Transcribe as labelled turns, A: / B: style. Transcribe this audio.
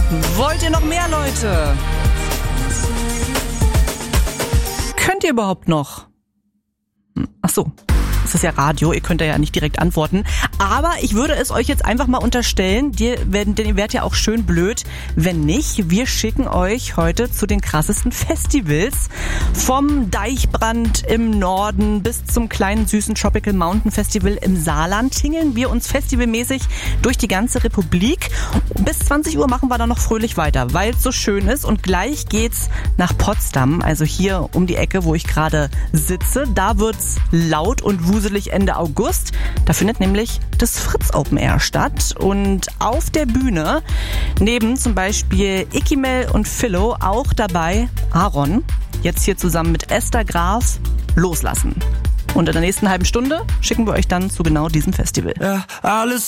A: Wollt ihr noch mehr, Leute? Könnt ihr überhaupt noch? Ach so. Das ist ja Radio, ihr könnt ja nicht direkt antworten. Aber ich würde es euch jetzt einfach mal unterstellen, denn ihr werdet ja auch schön blöd, wenn nicht. Wir schicken euch heute zu den krassesten Festivals. Vom Deichbrand im Norden bis zum kleinen süßen Tropical Mountain Festival im Saarland tingeln wir uns festivalmäßig durch die ganze Republik. Bis 20 Uhr machen wir dann noch fröhlich weiter, weil es so schön ist. Und gleich geht's nach Potsdam, also hier um die Ecke, wo ich gerade sitze. Da wird's laut und wuselig Ende August. Da findet nämlich das Fritz Open Air statt. Und auf der Bühne, neben zum Beispiel Ikimel und Philo, auch dabei Aaron. Jetzt hier zusammen mit Esther Graf loslassen. Und in der nächsten halben Stunde schicken wir euch dann zu genau diesem Festival.
B: Ja, alles